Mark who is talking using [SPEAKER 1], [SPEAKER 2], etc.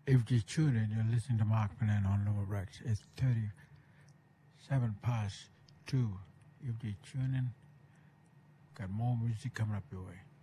[SPEAKER 1] If you're tuning, you're listening to Mark Bennett on Lower Rex. It's 37 past 2. If you're tuning, got more music coming up your way.